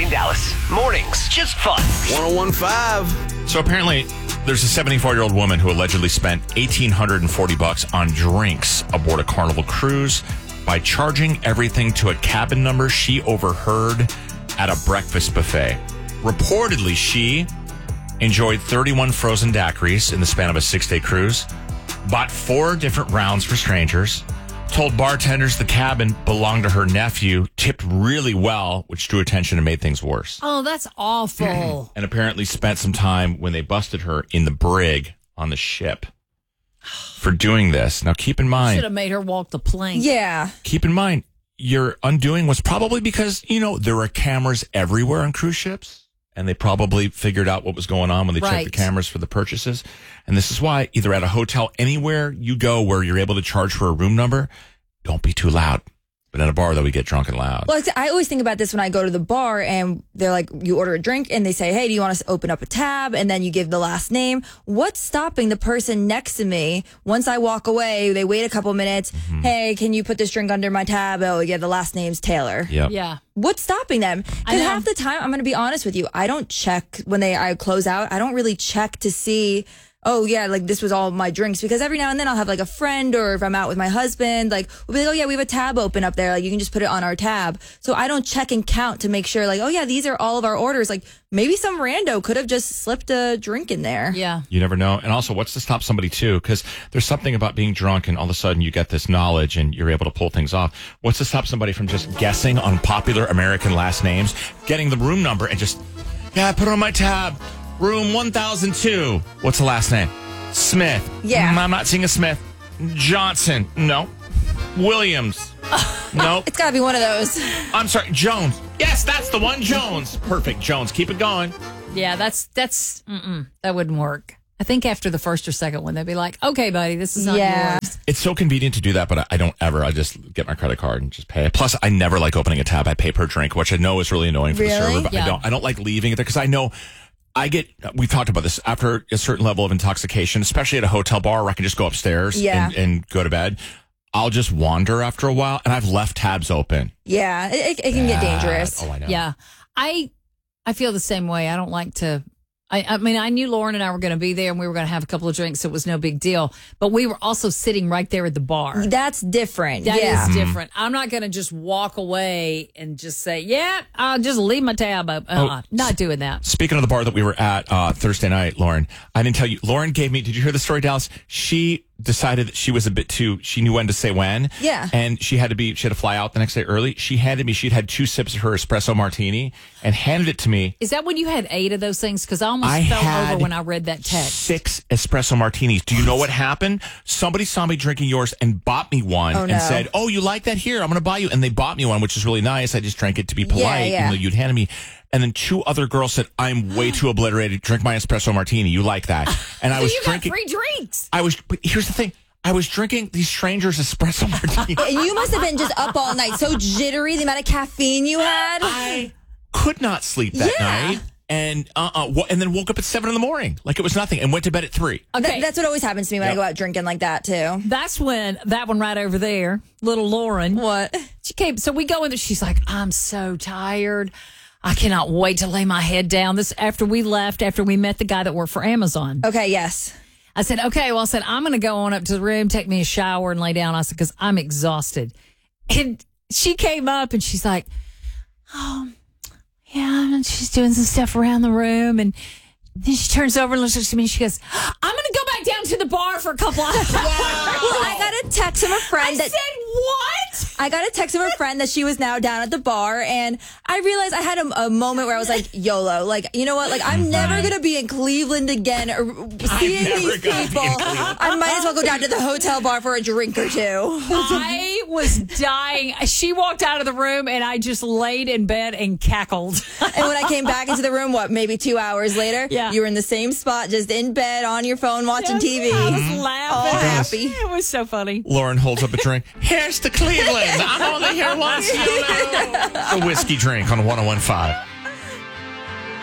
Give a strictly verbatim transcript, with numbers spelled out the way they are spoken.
in Dallas. Mornings, just fun. one oh one point five. So apparently, there's a seventy-four-year-old woman who allegedly spent eighteen forty bucks on drinks aboard a Carnival cruise by charging everything to a cabin number she overheard at a breakfast buffet. Reportedly, she enjoyed thirty-one frozen daiquiris in the span of a six-day cruise, bought four different rounds for strangers, told bartenders the cabin belonged to her nephew, tipped really well, which drew attention and made things worse. Oh, that's awful. And apparently spent some time when they busted her in the brig on the ship for doing this. Now, keep in mind... Should have made her walk the plank. Yeah. Keep in mind, your undoing was probably because, you know, there were cameras everywhere on cruise ships. And they probably figured out what was going on when they Right. checked the cameras for the purchases. And this is why, either at a hotel, anywhere you go where you're able to charge for a room number, don't be too loud. But in a bar, though, we get drunk and loud. Well, I always think about this when I go to the bar and they're like, you order a drink and they say, hey, do you want us to open up a tab? And then you give the last name. What's stopping the person next to me? Once I walk away, they wait a couple minutes. Mm-hmm. Hey, can you put this drink under my tab? Oh, yeah, the last name's Taylor. Yep. Yeah. What's stopping them? Because half the time, I'm going to be honest with you, I don't check when they I close out. I don't really check to see, oh, yeah, like this was all my drinks. Because every now and then I'll have like a friend, or if I'm out with my husband, like we'll be like, oh, yeah, we have a tab open up there. Like you can just put it on our tab. So I don't check and count to make sure like, oh, yeah, these are all of our orders. Like maybe some rando could have just slipped a drink in there. Yeah. You never know. And also, what's to stop somebody, too? Because there's something about being drunk and all of a sudden you get this knowledge and you're able to pull things off. What's to stop somebody from just guessing on popular American last names, getting the room number and just, yeah, put it on my tab. Room one thousand two. What's the last name? Smith. Yeah. Mm, I'm not seeing a Smith. Johnson. No. Williams. Nope. It's got to be one of those. I'm sorry. Jones. Yes, that's the one. Jones. Perfect. Jones. Keep it going. Yeah, that's, that's, mm-mm, that wouldn't work. I think after the first or second one, they'd be like, okay, buddy, this is not Yeah. yours. It's so convenient to do that, but I, I don't ever. I just get my credit card and just pay it. Plus, I never like opening a tab. I pay per drink, which I know is really annoying for the Really? server, but Yeah. I don't. I don't like leaving it there because I know I get. We've talked about this. After a certain level of intoxication, especially at a hotel bar where I can just go upstairs Yeah. and, and go to bed, I'll just wander after a while, and I've left tabs open. Yeah, it, it, it can get Bad. dangerous. Oh, I know. Yeah. I, I feel the same way. I don't like to, I, I mean, I knew Lauren and I were going to be there and we were going to have a couple of drinks. So it was no big deal. But we were also sitting right there at the bar. That's different. That yeah. is different. I'm not going to just walk away and just say, yeah, I'll just leave my tab up. Uh-uh. Oh. Not doing that. Speaking of the bar that we were at uh, Thursday night, Lauren, I didn't tell you. Lauren gave me. Did you hear the story, Dallas? She decided that she was a bit too. She knew when to say when. Yeah. And she had to be. She had to fly out the next day early. She handed me. She'd had two sips of her espresso martini and handed it to me. Is that when you had eight of those things? Because I almost I fell had over when I read that text. Six espresso martinis. Do you know what happened? Somebody saw me drinking yours and bought me one Oh, and no. said, "Oh, you like that? Here, I'm going to buy you." And they bought me one, which is really nice. I just drank it to be polite, yeah. even though you'd handed me. And then two other girls said, "I'm way too obliterated. Drink my espresso martini. You like that?" And I So was you drinking. got free drinks. I was. But here's the thing. I was drinking these strangers' espresso martinis. And you must have been just up all night, so jittery, the amount of caffeine you had. I could not sleep that Yeah. night. And uh, uh, w- and then woke up at seven in the morning like it was nothing, and went to bed at three. Okay. Th- that's what always happens to me when I Yep. go out drinking like that, too. That's when that one right over there, little Lauren. What? She came. So we go in there. She's like, I'm so tired. I cannot wait to lay my head down. This after we left, after we met the guy that worked for Amazon. Okay, yes. I said, okay, well, I said, I'm going to go on up to the room, take me a shower and lay down. I said, because I'm exhausted. And she came up and she's like, oh, yeah. And she's doing some stuff around the room. And then she turns over and looks at me and she goes, I'm going to go back down to the bar for a couple hours. Well, I got a text from a friend I that said, what? I got a text from a friend that she was now down at the bar, and I realized I had a, a moment where I was like, YOLO, like, you know what? Like, I'm never going to be in Cleveland again or seeing never these gonna be in people. Cleveland. I might as well go down to the hotel bar for a drink or two. I was dying. She walked out of the room and I just laid in bed and cackled. And when I came back into the room, what, maybe two hours later, Yeah. you were in the same spot, just in bed on your phone watching T V. I was laughing. All happy. It was so funny. Lauren holds up a drink. Here's to Cleveland. I'm only here once. You know. A whiskey drink on one oh one point five.